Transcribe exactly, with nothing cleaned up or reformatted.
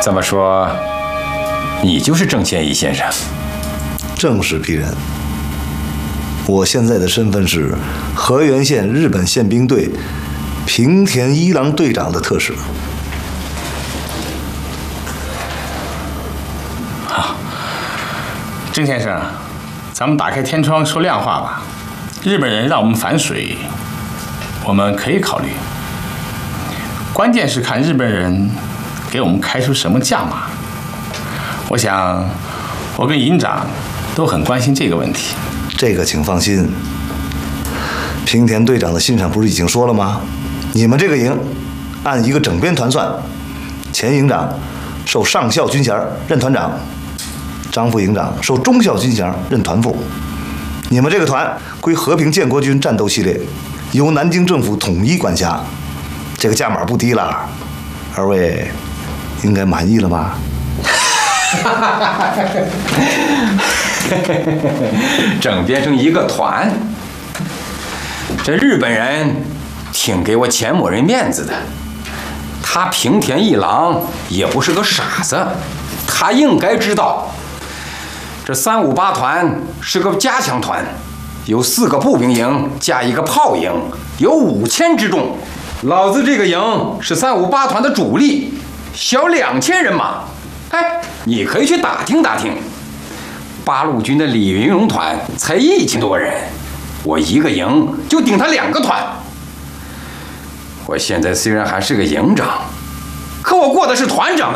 这么说，你就是郑千一先生？ 正是鄙人。我现在的身份是河源县日本宪兵队平田一郎队长的特使。 好，郑先生，咱们打开天窗说亮话吧。日本人让我们反水，我们可以考虑。关键是看日本人给我们开出什么价码。我想，我跟营长都很关心这个问题。 这个请放心，平田队长的信上不是已经说了吗？你们这个营按一个整编团算，前营长受上校军衔任团长，张副营长受中校军衔任团副。你们这个团归和平建国军战斗系列，由南京政府统一管辖，这个价码不低了，二位应该满意了吧？ 整编成一个团，这日本人挺给我钱某人面子的。他平田一郎也不是个傻子，他应该知道，这三五八团是个加强团，有四个步兵营加一个炮营，有五千之众。老子这个营是三五八团的主力，小两千人马。哎，你可以去打听打听。八路军的李云龙团才一千多人，我一个营就顶他两个团。我现在虽然还是个营长，可我过的是团长的